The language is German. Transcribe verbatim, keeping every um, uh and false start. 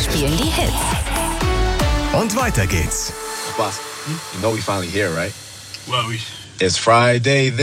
spielen die Hits. Und weiter geht's. Boss, you know we finally here, right? Well, we... It's Friday.